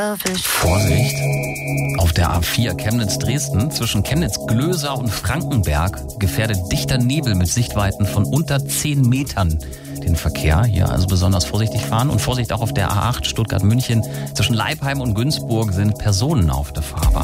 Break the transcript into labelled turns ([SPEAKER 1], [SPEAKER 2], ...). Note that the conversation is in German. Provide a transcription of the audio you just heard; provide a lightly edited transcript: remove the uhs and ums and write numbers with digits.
[SPEAKER 1] Vorsicht! Auf der A4 Chemnitz-Dresden zwischen Chemnitz-Glöser und Frankenberg gefährdet dichter Nebel mit Sichtweiten von unter 10 Metern den Verkehr. Hier also besonders vorsichtig fahren. Und Vorsicht auch auf der A8 Stuttgart-München. Zwischen Leipheim und Günzburg sind Personen auf der Fahrbahn.